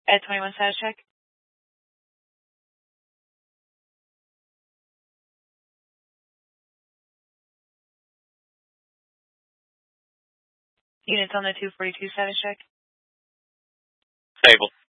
At 21 status check. Units on the 242 status check. Stable.